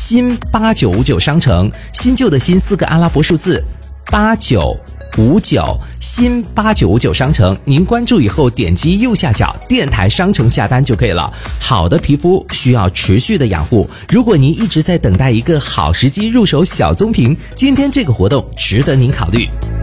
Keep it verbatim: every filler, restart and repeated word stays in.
新八九五九商城，新旧的新四个阿拉伯数字八九五九，新八九五九商城，您关注以后点击右下角电台商城下单就可以了。好的皮肤需要持续的养护，如果您一直在等待一个好时机入手小棕瓶，今天这个活动值得您考虑。